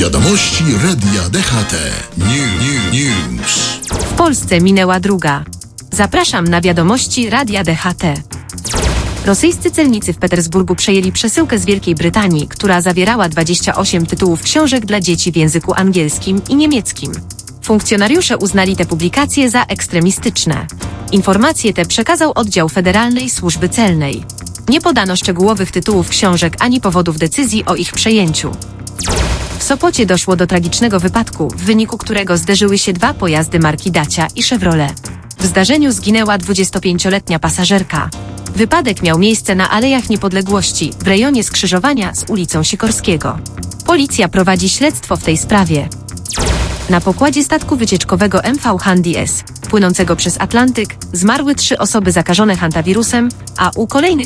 Wiadomości Radia DHT. News. W Polsce minęła druga. Zapraszam na wiadomości Radia DHT. Rosyjscy celnicy w Petersburgu przejęli przesyłkę z Wielkiej Brytanii, która zawierała 28 tytułów książek dla dzieci w języku angielskim i niemieckim. Funkcjonariusze uznali te publikacje za ekstremistyczne. Informacje te przekazał oddział Federalnej Służby Celnej. Nie podano szczegółowych tytułów książek ani powodów decyzji o ich przejęciu. W Sopocie doszło do tragicznego wypadku, w wyniku którego zderzyły się dwa pojazdy marki Dacia i Chevrolet. W zdarzeniu zginęła 25-letnia pasażerka. Wypadek miał miejsce na Alejach Niepodległości, w rejonie skrzyżowania z ulicą Sikorskiego. Policja prowadzi śledztwo w tej sprawie. Na pokładzie statku wycieczkowego MV Handy S, płynącego przez Atlantyk, zmarły 3 osoby zakażone hantawirusem, a u kolejnych